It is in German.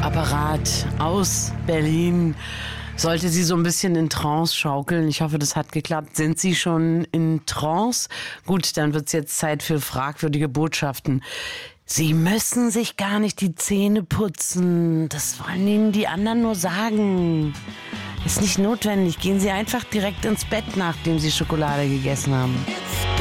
Apparat aus Berlin sollte Sie so ein bisschen in Trance schaukeln. Ich hoffe, das hat geklappt. Sind Sie schon in Trance? Gut, dann wird's jetzt Zeit für fragwürdige Botschaften. Sie müssen sich gar nicht die Zähne putzen. Das wollen Ihnen die anderen nur sagen. Ist nicht notwendig. Gehen Sie einfach direkt ins Bett, nachdem Sie Schokolade gegessen haben.